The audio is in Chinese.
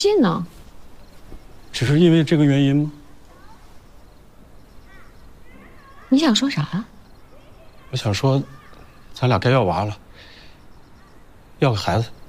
近呢？ 只是因为这个原因吗？ 你想说啥？ 我想说，咱俩该要娃了，要个孩子。